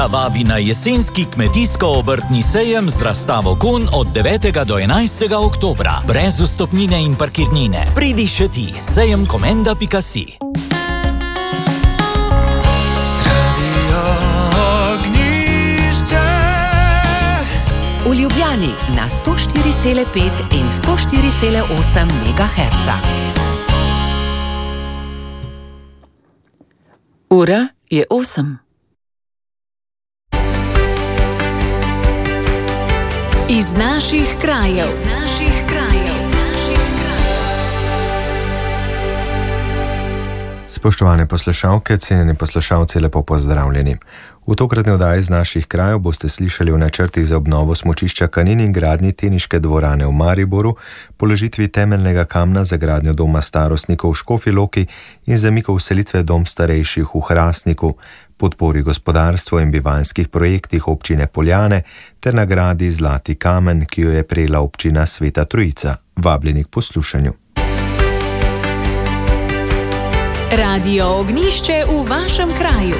Vabi na jesenski kmetijsko-obrtni sejem z razstavo konj od 9. do 11. oktobra. Brez vstopnine in parkirnine. Pridi še ti, sejemkomenda.si. V Ljubljani na 104,5 in 104,8 MHz. Ura je 8. Iz naših krajev. Spoštovane poslušalke, cenjeni poslušalci, lepo pozdravljeni. V tokratni oddaji iz naših krajev boste slišali o načrtih za obnovo smučišča Kanin in gradnji teniške dvorane v Mariboru, položitvi temeljnega kamna za gradnjo doma starostnikov v Škofji Loki in zamiku vselitve dom starejših v Hrastniku, podpori gospodarstvu in bivanjskih projektih občine Poljane ter nagradi Zlati kamen, ki jo je prejela občina Sveta Trojica. Vabljeni k poslušanju. Radio Ognjišče v vašem kraju.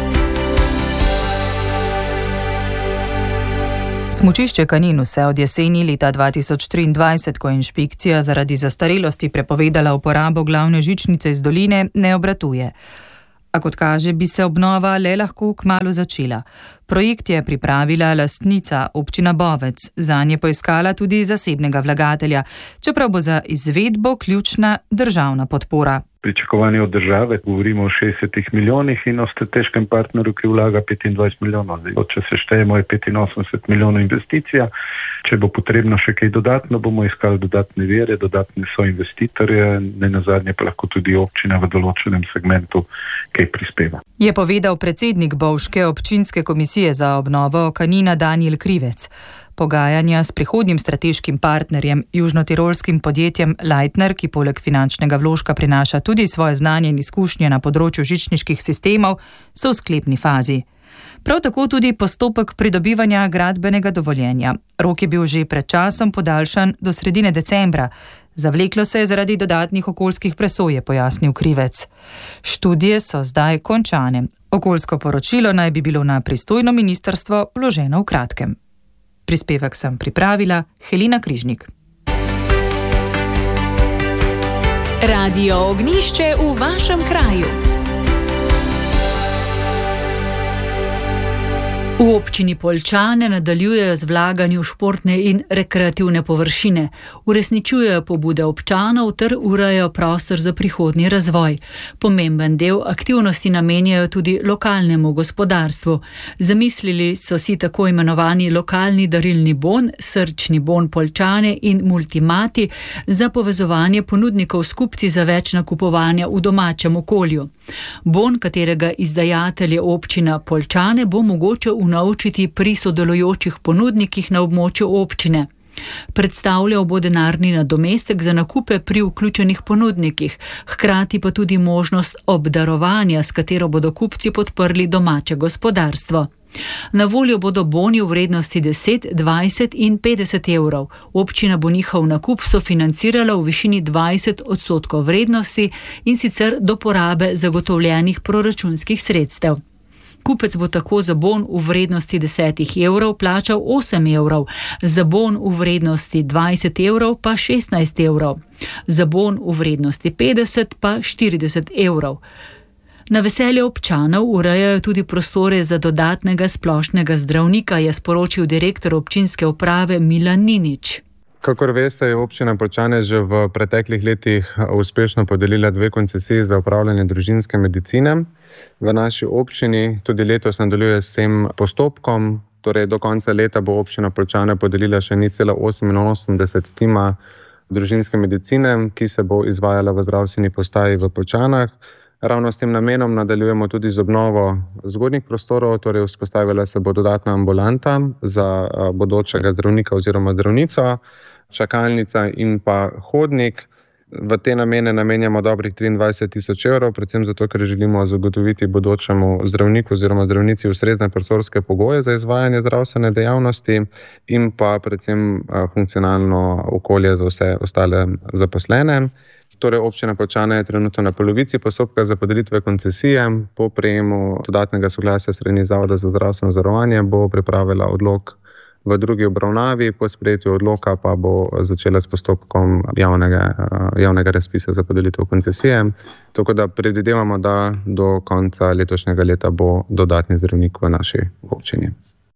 Smučišče Kanin vse od jeseni leta 2023, ko je inšpekcija zaradi zastarelosti prepovedala uporabo glavne žičnice iz doline, ne obratuje. A kot kaže, bi se obnova le lahko kmalu začela. Projekt je pripravila lastnica občina Bovec, zanje poiskala tudi zasebnega vlagatelja, čeprav bo za izvedbo ključna državna podpora. Pričakovanje od države, govorimo o 60 milijonih in o strateškem partnerju, ki vlaga 25 milijonov. Če se štejemo, je 85 milijonov investicija. Če bo potrebno še kaj dodatno, bomo iskali dodatne vire, dodatne soinvestitorje, ne nazadnje pa lahko tudi občina v določenem segmentu kaj prispeva. Je povedal predsednik Bovške občinske komisije za obnovo Kanina Danijel Krivec. Pogajanja s prihodnjim strateškim partnerjem, južnotirolskim podjetjem Leitner, ki poleg finančnega vložka prinaša tudi svoje znanje in izkušnje na področju žičniških sistemov, so v sklepni fazi. Prav tako tudi postopek pridobivanja gradbenega dovoljenja. Rok je bil že pred časom podaljšan do sredine decembra. Zavleklo se je zaradi dodatnih okoljskih presoj, je pojasnil Krivec. Študije so zdaj končane. Okoljsko poročilo naj bi bilo na pristojno ministrstvo vloženo v kratkem. Prispevek sem pripravila Helena Križnik. Radio Ognjišče v vašem kraju. V občini Poljčane nadaljujejo z vlaganjem v športne in rekreativne površine, uresničujejo pobude občanov ter urejajo prostor za prihodnji razvoj. Pomemben del aktivnosti namenjajo tudi lokalnemu gospodarstvu. Zamislili so si tako imenovani lokalni darilni bon, srčni bon Poljčane in Multimati za povezovanje ponudnikov s kupci za več nakupovanja v domačem okolju. Bon, katerega izdajatelj je občina Poljčane, bo mogoče unovčiti pri sodelujočih ponudnikih na območju občine. Predstavljal bo denarni nadomestek za nakupe pri vključenih ponudnikih, hkrati pa tudi možnost obdarovanja, s katero bodo kupci podprli domače gospodarstvo. Na voljo bodo boni v vrednosti 10, 20 in 50 evrov. Občina bo njihov nakup sofinancirala v višini 20% vrednosti in sicer do porabe zagotovljenih proračunskih sredstev. Kupec bo tako za bon v vrednosti 10 evrov plačal 8 evrov, za bon v vrednosti 20 evrov pa 16 evrov, za bon v vrednosti 50 pa 40 evrov. Na veselje občanov urejajo tudi prostore za dodatnega splošnega zdravnika, je sporočil direktor občinske uprave Milan Ninič. Kakor veste, je občina Poljčane že v preteklih letih uspešno podelila 2 koncesiji za opravljanje družinske medicine. V naši občini tudi letos nadaljuje s tem postopkom, torej do konca leta bo občina Poljčane podelila še 0,88 tima družinske medicine, ki se bo izvajala v zdravstveni postaji v Poljčanah. Ravno s tem namenom nadaljujemo tudi z obnovo zgornjih prostorov, torej vzpostavila se bo dodatna ambulanta za bodočega zdravnika oziroma zdravnico, čakalnica in pa hodnik. V te namene namenjamo dobrih 23 000 evrov, predvsem zato, ker želimo zagotoviti bodočemu zdravniku oziroma zdravnici ustrezne prostorske pogoje za izvajanje zdravstvene dejavnosti in pa predvsem funkcionalno okolje za vse ostale zaposlene. Torej, občina Poljčane je trenutno na polovici postopka za podelitve koncesije. Po prejemu dodatnega soglasja strani Zavoda za zdravstveno zavarovanje bo pripravila odlok v drugi obravnavi, po sprejetju odloka pa bo začela s postopkom javnega razpisa za podelitev koncesije. Tako da predvidevamo, da do konca letošnjega leta bo dodatni zdravnik v naši občini.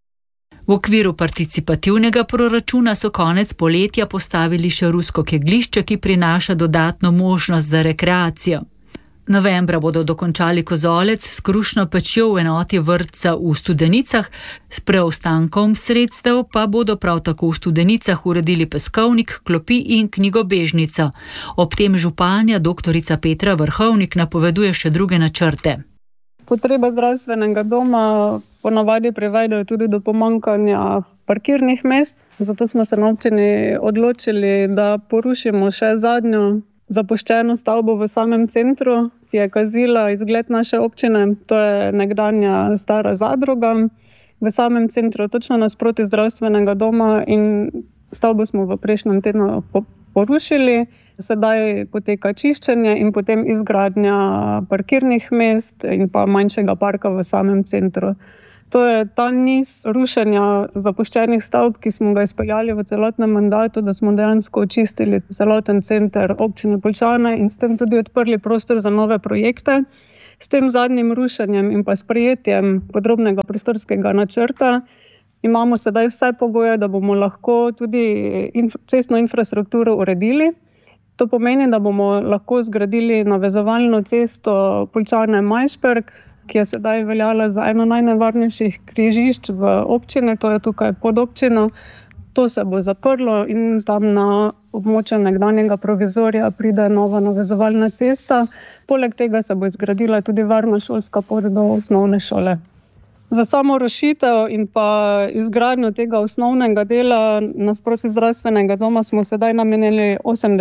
V okviru participativnega proračuna so konec poletja postavili še rusko kegljišče, ki prinaša dodatno možnost za rekreacijo. Novembra bodo dokončali kozolec s krušno pečjo v enoti vrtca v Studenicah, s preostankom sredstev pa bodo prav tako v Studenicah uredili peskovnik, klopi in knjigobežnico. Ob tem županja doktorica Petra Vrhovnik napoveduje še druge načrte. Potrebe zdravstvenega doma ponavadi privedejo tudi do pomanjkanja parkirnih mest, zato smo se na občini odločili, da porušimo še zadnjo zapuščeno stavbo v samem centru, ki je kazila izgled naše občine. To je nekdanja stara zadruga v samem centru, točno nasproti zdravstvenega doma, in stavbo smo v prejšnjem tednu porušili. Sedaj poteka čiščenje in potem izgradnja parkirnih mest in pa manjšega parka v samem centru. To je ta niz rušenja zapuščenih stavb, ki smo ga izpeljali v celotnem mandatu, da smo dejansko očistili celoten center občine Poljčane in s tem tudi odprli prostor za nove projekte. S tem zadnjim rušenjem in pa sprejetjem podrobnega prostorskega načrta imamo sedaj vse pogoje, da bomo lahko tudi cestno infrastrukturo uredili. To pomeni, da bomo lahko zgradili navezovalno cesto Poljčane-Majšperk, ki je sedaj veljala za eno najnevarnejših križišč v občini, to je tukaj pod občino. To se bo zaprlo in tam na območju nekdanjega provizorija pride nova navezovalna cesta. Poleg tega se bo izgradila tudi varna šolska pot do osnovne šole. Za samo rušitev in pa izgradnjo tega osnovnega dela nasproti zdravstvenega doma smo sedaj namenili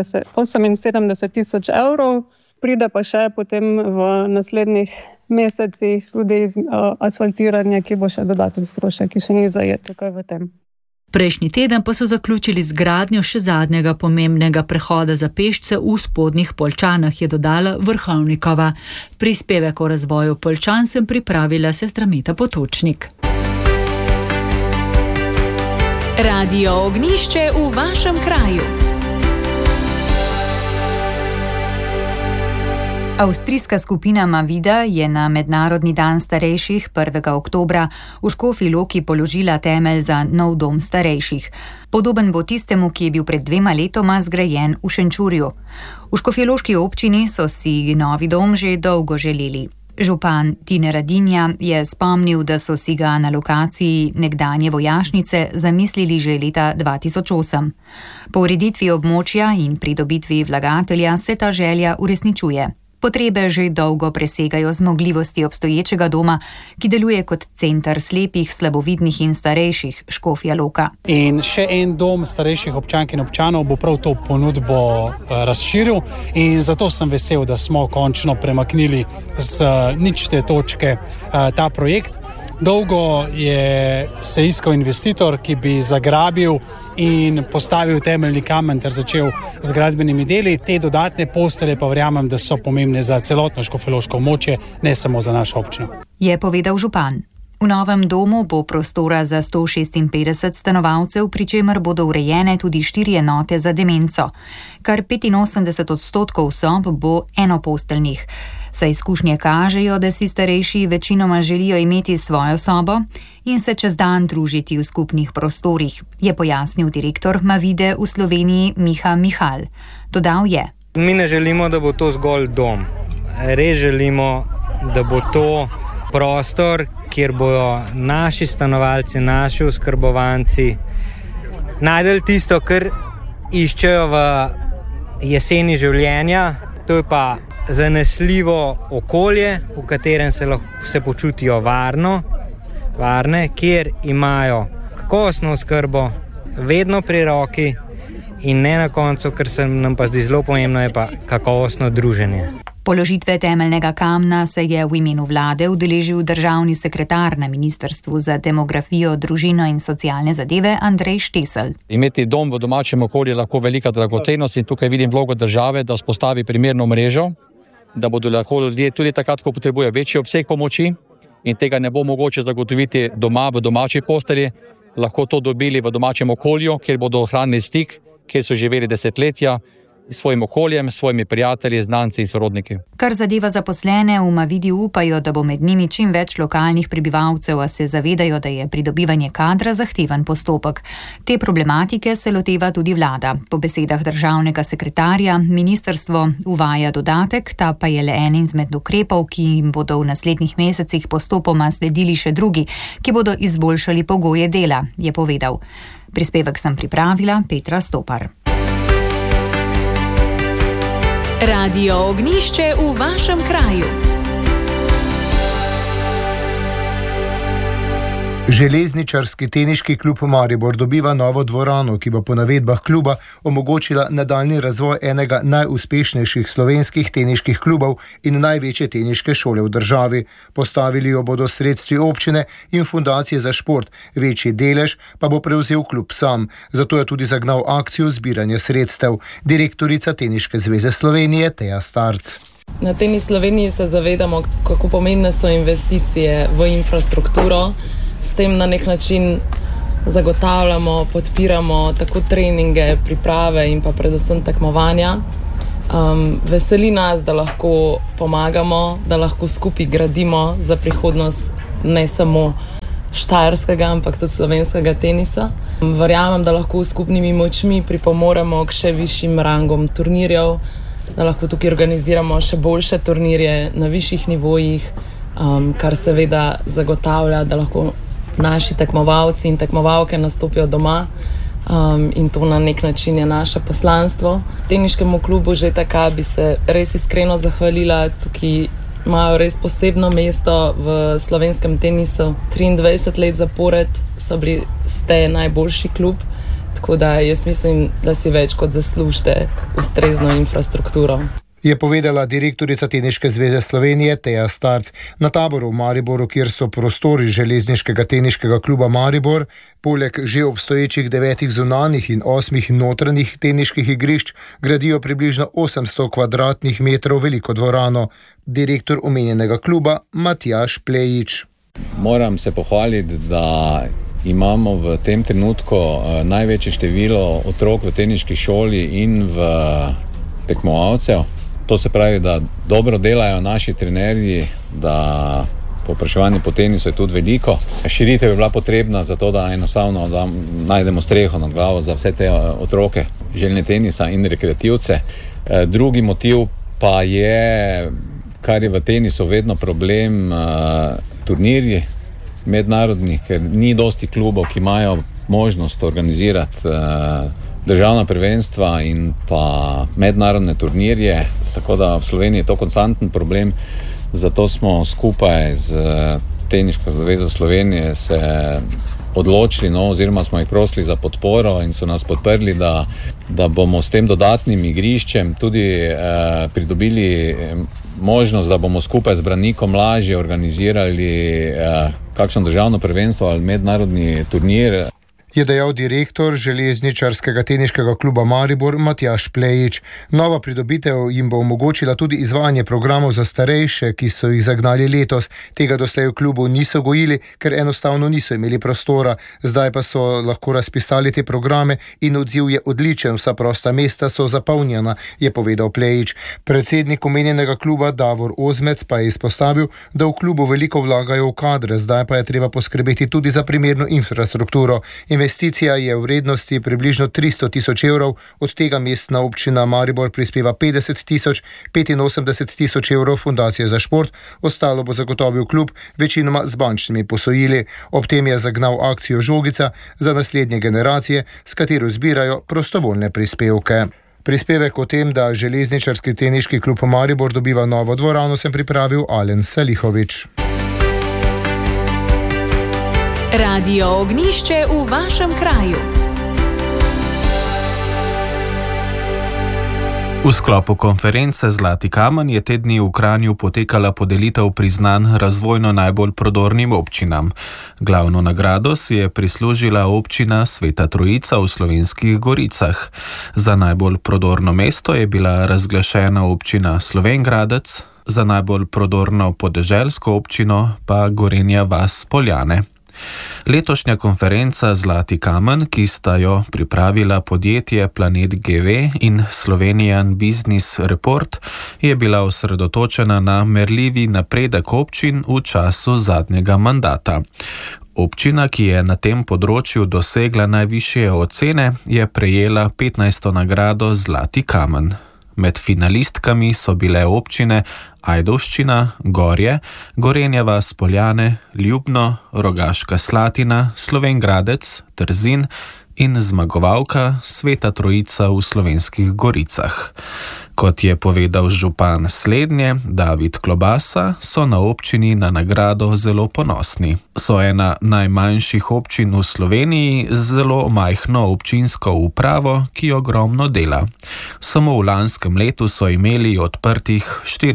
78 000 evrov. Pride pa še potem v naslednjih mesecih tudi asfaltiranje, ki bo še dodaten strošek, ki še ni zajet tukaj v tem. Prejšnji teden pa so zaključili z gradnjo še zadnjega pomembnega prehoda za pešce v Spodnjih Poljčanah, je dodala Vrhovnikova. Prispevek o razvoju Poljčan sem pripravila sestra Meta Potočnik. Radio Ognjišče v vašem kraju. Avstrijska skupina Mavida je na Mednarodni dan starejših 1. oktobra v Škofji Loki položila temelj za nov dom starejših. Podoben bo tistemu, ki je bil pred 2 letoma zgrajen v Šenčurju. V škofjeloški občini so si novi dom že dolgo želeli. Župan Tine Radinja je spomnil, da so si ga na lokaciji nekdanje vojašnice zamislili že leta 2008. Po ureditvi območja in pridobitvi vlagatelja se ta želja uresničuje. Potrebe že dolgo presegajo zmogljivosti obstoječega doma, ki deluje kot center slepih, slabovidnih in starejših Škofja Loka. In še en dom starejših občank in občanov bo prav to ponudbo razširil in zato sem vesel, da smo končno premaknili z nične točke ta projekt. Dolgo je se iskal investitor, ki bi zagrabil in postavil temeljni kamen ter začel z gradbenimi deli. Te dodatne postelje pa verjamem, da so pomembne za celotno škofjeloško območje, ne samo za našo občino. Je povedal župan. V novem domu bo prostora za 156 stanovalcev, pri čemer bodo urejene tudi 4 enote za demenco. Kar 85% sob bo enoposteljnih. Saj izkušnje kažejo, da si starejši večinoma želijo imeti svojo sobo in se čez dan družiti v skupnih prostorih, je pojasnil direktor Mavide v Sloveniji Miha Mihal. Dodal je: Mi ne želimo, da bo to zgolj dom. Res želimo, da bo to prostor, kjer bojo naši stanovalci, naši oskrbovanci najdeli tisto, kar iščejo v jeseni življenja. To je pa zanesljivo okolje, v katerem se počutijo varne, kjer imajo kakovostno oskrbo, vedno pri roki in ne na koncu, kar se nam pa zdi zelo pomembno, je pa kakovostno druženje. Položitve temeljnega kamna se je v imenu vlade udeležil državni sekretar na Ministrstvu za demografijo, družino in socialne zadeve Andrej Štesel. Imeti dom v domačem okolju je lahko velika dragocenost in tukaj vidim vlogo države, da vzpostavi primerno mrežo, da bodo lahko ljudje tudi takrat, ko potrebujejo večji obseg pomoči in tega ne bo mogoče zagotoviti doma v domači postelji, lahko to dobili v domačem okolju, kjer bodo ohranili stik, kjer so živeli desetletja, s svojim okoljem, s svojimi prijatelji, znanci in sorodniki. Kar zadeva zaposlene, v Mavidi upajo, da bo med njimi čim več lokalnih prebivalcev, a se zavedajo, da je pridobivanje kadra zahteven postopek. Te problematike se loteva tudi vlada. Po besedah državnega sekretarja ministrstvo uvaja dodatek, ta pa je le en izmed ukrepov, ki jim bodo v naslednjih mesecih postopoma sledili še drugi, ki bodo izboljšali pogoje dela, je povedal. Prispevek sem pripravila Petra Stopar. Radio Ognjišče v vašem kraju. Železničarski teniški klub Maribor dobiva novo dvorano, ki bo po navedbah kluba omogočila nadaljni razvoj enega najuspešnejših slovenskih teniških klubov in največje teniške šole v državi. Postavili jo bodo sredstvi občine in fundacije za šport, večji delež pa bo prevzel klub sam. Zato je tudi zagnal akcijo zbiranja sredstev. Direktorica Teniške zveze Slovenije Teja Starc. Na Tenis Sloveniji se zavedamo, kako pomembne so investicije v infrastrukturo. S tem na nek način zagotavljamo, podpiramo tako treninge, priprave in pa predvsem tekmovanja. Veseli nas, da lahko pomagamo, da lahko skupaj gradimo za prihodnost ne samo štajerskega, ampak tudi slovenskega tenisa. Verjamem, da lahko s skupnimi močmi pripomoremo k še višjim rangom turnirjev, da lahko tukaj organiziramo še boljše turnirje na višjih nivojih, kar seveda zagotavlja, da lahko naši tekmovalci in tekmovalke nastopijo doma, in to na nek način je naše poslanstvo. Teniškemu klubu že tako bi se res iskreno zahvalila, tukaj imajo res posebno mesto v slovenskem tenisu. 23 let zapored ste najboljši klub, tako da jaz mislim, da si več kot zaslužite ustrezno infrastrukturo. Je povedala direktorica Teniške zveze Slovenije Teja Starc. Na taboru v Mariboru, kjer so prostori železniškega teniškega kluba Maribor, poleg že obstoječih 9 zunanjih in 8 notranjih teniških igrišč, gradijo približno 800 kvadratnih metrov veliko dvorano. Direktor omenjenega kluba Matjaž Plejič. Moram se pohvaliti, da imamo v tem trenutku največje število otrok v teniški šoli in v tekmovalcev. To se pravi, da dobro delajo naši trenerji, da povpraševanje po tenisu je tudi veliko. Širitev je bila potrebna zato, da enostavno najdemo streho nad glavo za vse te otroke, željne tenisa in rekreativce. Drugi motiv pa je, kar je v tenisu vedno problem, turnirji mednarodni, ker ni dosti klubov, ki imajo možnost organizirati državna prvenstva in pa mednarodne turnirje, tako da v Sloveniji je to konstanten problem, zato smo skupaj z Teniško zvezo Slovenije se odločili, oziroma smo jih prosili za podporo in so nas podprli, da bomo s tem dodatnim igriščem tudi pridobili možnost, da bomo skupaj z Branikom lažje organizirali kakšno državno prvenstvo ali mednarodni turnir. Je dejal direktor železničarskega teniškega kluba Maribor Matjaž Plejič. Nova pridobitev jim bo omogočila tudi izvajanje programov za starejše, ki so jih zagnali letos. Tega doslej v klubu niso gojili, ker enostavno niso imeli prostora. Zdaj pa so lahko razpisali te programe in odziv je odličen, vsa prosta mesta so zapolnjena, je povedal Plejič. Predsednik omenjenega kluba Davor Ozmec pa je izpostavil, da v klubu veliko vlagajo v kadre, zdaj pa je treba poskrbeti tudi za primerno infrastrukturo. Investicija je v vrednosti približno 300 000 evrov, od tega mestna občina Maribor prispeva 50 000, 85 000 evrov fundacije za šport, ostalo bo zagotovil klub, večinoma z bančnimi posojili. Ob tem je zagnal akcijo Žogica za naslednje generacije, s katero zbirajo prostovoljne prispevke. Prispevek o tem, da železničarski teniški klub Maribor dobiva novo dvorano, sem pripravil Alen Salihovič. Radio Ognjišče v vašem kraju. V sklopu konference Zlati kamen je te dni v Kranju potekala podelitev priznanj razvojno najbolj prodornim občinam. Glavno nagrado si je prislužila občina Sveta Trojica v Slovenskih Goricah. Za najbolj prodorno mesto je bila razglašena občina Slovenj Gradec, za najbolj prodorno podeželsko občino pa Gorenja vas Poljane. Letošnja konferenca Zlati kamen, ki sta jo pripravila podjetje Planet GV in Slovenian Business Report, je bila osredotočena na merljivi napredek občin v času zadnjega mandata. Občina, ki je na tem področju dosegla najvišje ocene, je prejela 15. nagrado Zlati kamen. Med finalistkami so bile občine Ajdovščina, Gorje, Gorenja vas Poljane, Ljubno, Rogaška Slatina, Slovenj Gradec, Trzin in zmagovalka Sveta Trojica v Slovenskih Goricah. Kot je povedal župan slednje, David Klobasa, so na občini na nagrado zelo ponosni. So ena najmanjših občin v Sloveniji z zelo majhno občinsko upravo, ki ogromno dela. Samo v lanskem letu so imeli odprtih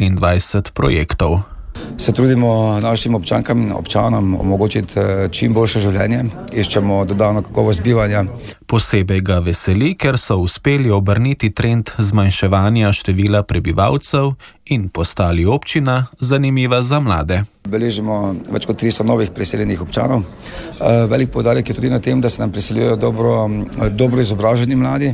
24 projektov. Se trudimo našim občankam in občanom omogočiti čim boljše življenje, iščemo dodano kakovost bivanja. Posebej ga veseli, ker so uspeli obrniti trend zmanjševanja števila prebivalcev in postali občina zanimiva za mlade. Beležimo več kot 300 novih priseljenih občanov. Velik poudarek je tudi na tem, da se nam priseljujejo dobro izobraženi mladi.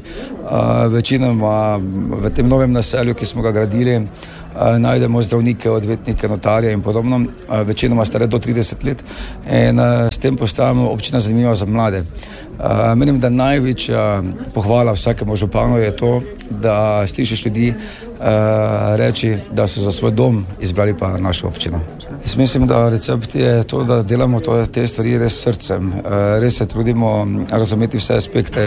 Večinoma v tem novem naselju, ki smo ga gradili, najdemo zdravnike, odvetnike, notarje in podobno, večinoma stare do 30 let in s tem postajamo občina zanimiva za mlade. Menim, da največja pohvala vsakemu županu je to, da slišiš ljudi reči, da so za svoj dom izbrali pa našo občino. Jaz mislim, da recept je to, da delamo te stvari res srcem. Res se trudimo razumeti vse aspekte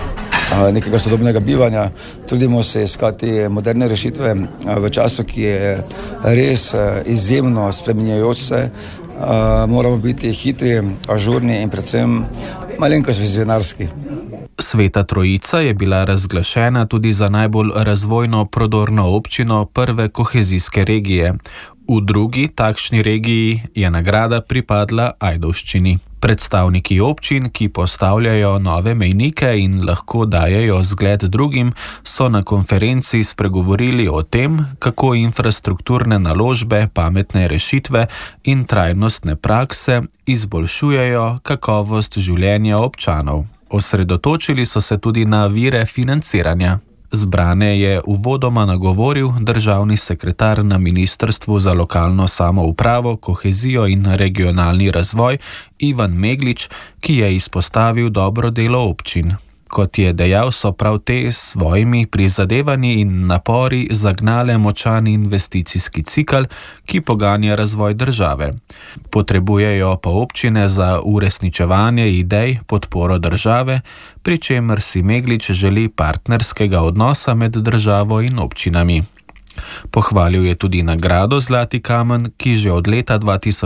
nekega sodobnega bivanja. Trudimo se iskati moderne rešitve v času, ki je res izjemno spreminjajoč se. Moramo biti hitri, ažurni in predvsem malenkost vizionarski. Sveta Trojica je bila razglašena tudi za najbolj razvojno prodorno občino prve kohezijske regije. V drugi takšni regiji je nagrada pripadla Ajdovščini. Predstavniki občin, ki postavljajo nove mejnike in lahko dajejo zgled drugim, so na konferenci spregovorili o tem, kako infrastrukturne naložbe, pametne rešitve in trajnostne prakse izboljšujejo kakovost življenja občanov. Osredotočili so se tudi na vire financiranja. Zbrane je uvodoma nagovoril državni sekretar na Ministrstvu za lokalno samoupravo, kohezijo in regionalni razvoj Ivan Meglič, ki je izpostavil dobro delo občin. Kot je dejal, so prav te s svojimi prizadevanji in napori zagnale močan investicijski cikel, ki poganja razvoj države. Potrebujejo pa občine za uresničevanje idej podporo države, pri čemer si Meglič želi partnerskega odnosa med državo in občinami. Pohvalil je tudi nagrado Zlati kamen, ki že od leta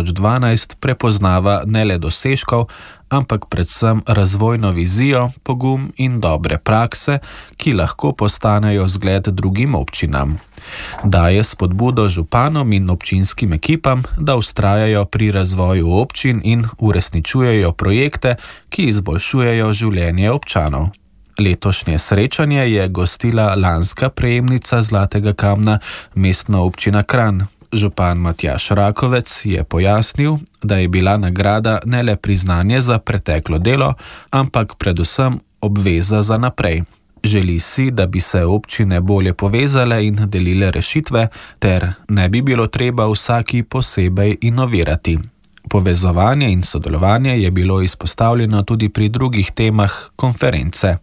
2012 prepoznava ne le dosežkov, ampak predvsem razvojno vizijo, pogum in dobre prakse, ki lahko postanejo zgled drugim občinam. Daje spodbudo županom in občinskim ekipam, da vztrajajo pri razvoju občin in uresničujejo projekte, ki izboljšujejo življenje občanov. Letošnje srečanje je gostila lanska prejemnica Zlatega kamna, mestna občina Kranj. Župan Matjaž Rakovec je pojasnil, da je bila nagrada ne le priznanje za preteklo delo, ampak predvsem obveza za naprej. Želi si, da bi se občine bolje povezale in delile rešitve, ter ne bi bilo treba vsaki posebej inovirati. Povezovanje in sodelovanje je bilo izpostavljeno tudi pri drugih temah konference.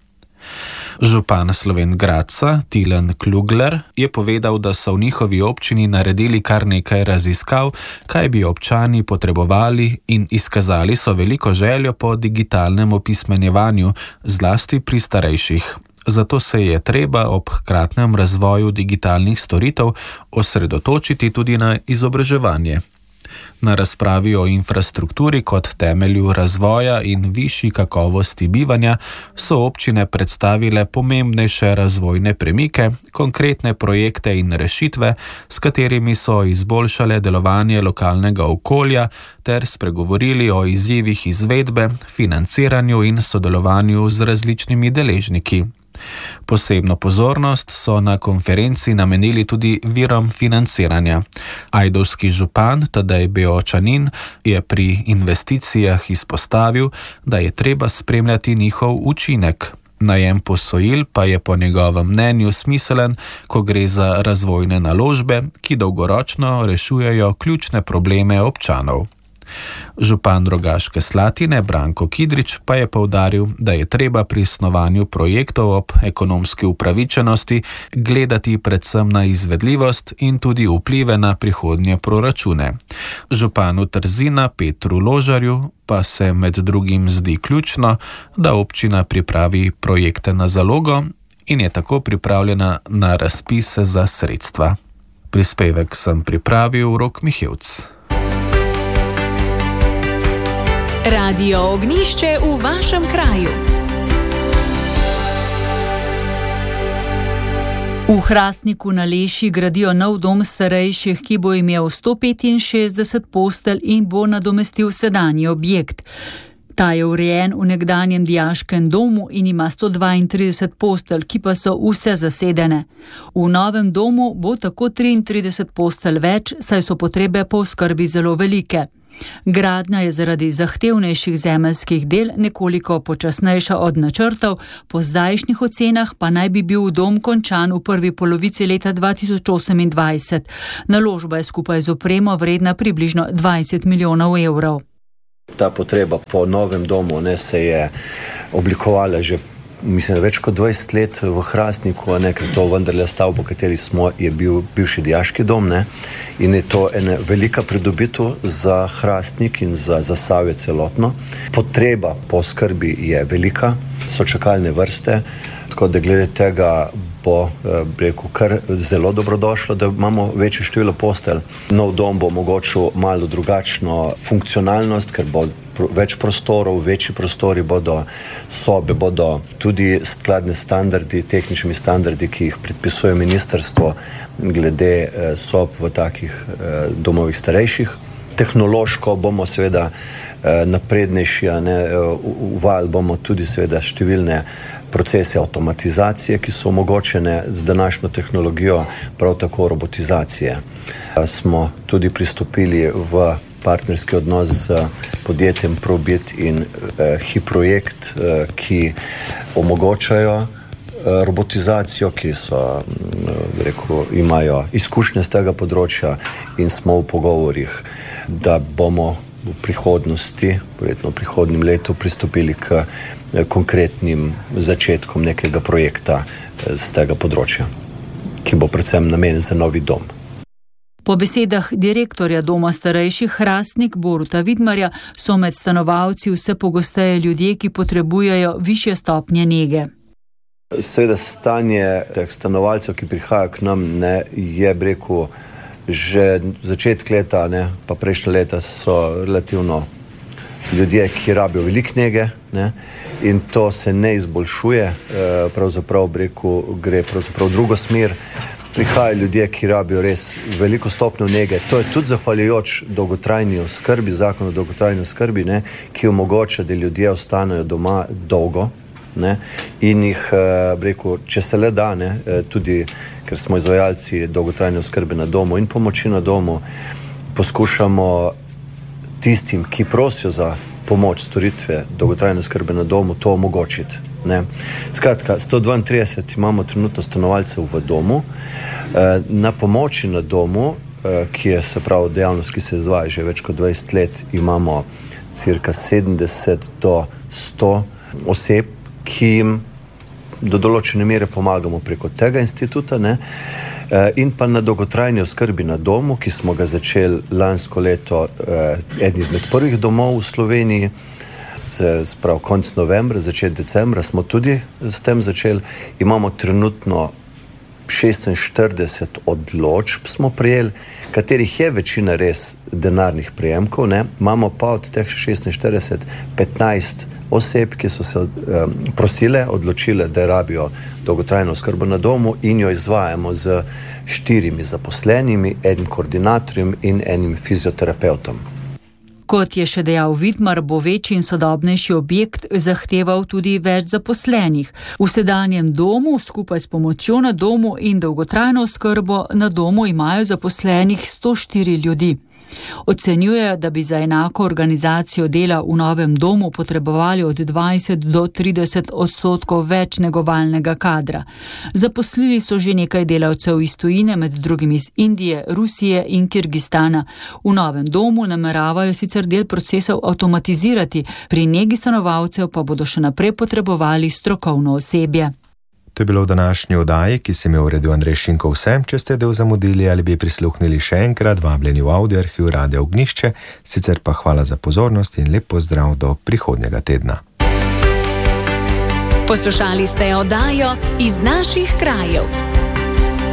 Župan Slovenj Gradca Tilen Klugler je povedal, da so v njihovi občini naredili kar nekaj raziskav, kaj bi občani potrebovali, in izkazali so veliko željo po digitalnem opismenjevanju, zlasti pri starejših. Zato se je treba ob hkratnem razvoju digitalnih storitev osredotočiti tudi na izobraževanje. Na razpravi o infrastrukturi kot temelju razvoja in višji kakovosti bivanja so občine predstavile pomembnejše razvojne premike, konkretne projekte in rešitve, s katerimi so izboljšale delovanje lokalnega okolja ter spregovorili o izzivih izvedbe, financiranju in sodelovanju z različnimi deležniki. Posebno pozornost so na konferenci namenili tudi virom financiranja. Ajdovski župan Tadej Beočanin je pri investicijah izpostavil, da je treba spremljati njihov učinek. Najem posojil pa je po njegovem mnenju smiselen, ko gre za razvojne naložbe, ki dolgoročno rešujejo ključne probleme občanov. Župan Rogaške Slatine Branko Kidrič pa je poudaril, da je treba pri snovanju projektov ob ekonomski upravičenosti gledati predvsem na izvedljivost in tudi vplive na prihodnje proračune. Županu Trzina Petru Ložarju pa se med drugim zdi ključno, da občina pripravi projekte na zalogo in je tako pripravljena na razpise za sredstva. Prispevek sem pripravil Rok Mihevc. Radio Ognjišče v vašem kraju. V Hrastniku na Leši gradijo nov dom starejših, ki bo imel 165 postelj in bo nadomestil sedanji objekt. Ta je urejen v nekdanjem dijaškem domu in ima 132 postelj, ki pa so vse zasedene. V novem domu bo tako 33 postelj več, saj so potrebe po oskrbi zelo velike. Gradnja je zaradi zahtevnejših zemeljskih del nekoliko počasnejša od načrtov, po zdajšnjih ocenah pa naj bi bil dom končan v prvi polovici leta 2028. Naložba je skupaj z opremo vredna približno 20 milijonov evrov. Ta potreba po novem domu se je oblikovala že več kot 20 let v Hrastniku, ker to vendarle stavba, v kateri smo, je bil bivši dijaški dom, in je to ena velika pridobitev za Hrastnik in za Zasavje celotno. Potreba po skrbi je velika, so čakalne vrste, tako da glede tega bo kar zelo dobrodošlo, da imamo večje število postelj. Nov dom bo omogočil malo drugačno funkcionalnost, ker bo več prostorov, večji prostori bodo, sobe bodo tudi skladne standardi, tehničnimi standardi, ki jih predpisuje ministrstvo glede sob v takih domovih starejših. Tehnološko bomo seveda naprednejši, uvajali bomo tudi seveda številne procese avtomatizacije, ki so omogočene z današnjo tehnologijo, prav tako robotizacije. Smo tudi pristopili v partnerski odnos z podjetjem Probit in HiProjekt, ki omogočajo robotizacijo, ki so, imajo izkušnje z tega področja in smo v pogovorih, da bomo v prihodnosti, verjetno v prihodnjem letu, pristopili k konkretnim začetkom nekega projekta z tega področja, ki bo predvsem namenjen za novi dom. Po besedah direktorja Doma starejših Hrastnik Boruta Vidmarja so med stanovalci vse pogosteje ljudje, ki potrebujejo višje stopnje nege. Seveda stanje teh stanovalcev, ki prihajajo k nam, je že začetek leta, pa prejšnje leta so relativno ljudje, ki rabijo veliko nege, in to se ne izboljšuje, pravzaprav gre v drugo smer. Prihajajo ljudje, ki rabijo res veliko stopnjo nege. To je tudi zahvaljujoč dolgotrajni oskrbi, zakon o dolgotrajni oskrbi, ki omogoča, da ljudje ostanejo doma dolgo, in jih, če se le da, tudi ker smo izvajalci dolgotrajne oskrbe na domu in pomoči na domu, poskušamo tistim, ki prosijo za pomoč storitve dolgotrajne oskrbe na domu, to omogočiti. Skratka, 132 imamo trenutno stanovalcev v domu. Na pomoči na domu, ki je se pravi dejavnost, ki se izvaja že več kot 20 let, imamo cirka 70 do 100 oseb, ki jim do določene mere pomagamo preko tega instituta, in pa na dolgotrajni oskrbi na domu, ki smo ga začeli lansko leto, eden izmed prvih domov v Sloveniji, sprav konec novembra, začetek decembra smo tudi s tem začeli. Imamo trenutno 46 odločb smo prijeli, katerih je večina res denarnih prejemkov, ne? Imamo pa od teh 46 15 oseb, ki so se prosile, odločile, da rabijo dolgotrajno oskrbo na domu in jo izvajamo z 4 zaposlenimi, enim koordinatorjem in enim fizioterapeutom. Kot je še dejal Vidmar, bo večji in sodobnejši objekt zahteval tudi več zaposlenih. V sedanjem domu skupaj s pomočjo na domu in dolgotrajno oskrbo na domu imajo zaposlenih 104 ljudi. Ocenjujejo, da bi za enako organizacijo dela v novem domu potrebovali od 20 do 30% več negovalnega kadra. Zaposlili so že nekaj delavcev iz tujine, med drugim iz Indije, Rusije in Kirgistana. V novem domu nameravajo sicer del procesov avtomatizirati, pri negi stanovalcev pa bodo še naprej potrebovali strokovno osebje. To je bilo v današnji oddaji, ki se mi je uredil Andrej Šinko vse. Če ste del zamudili ali bi prisluhnili še enkrat, vabljeni v audio arhiv Radia Ognjišče, sicer pa hvala za pozornost in lep pozdrav do prihodnjega tedna. Poslušali ste oddajo Iz naših krajev.